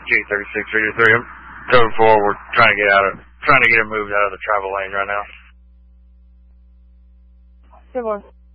G3633. I'm code 4. We're trying to get her moved out of the travel lane right now. 10-4.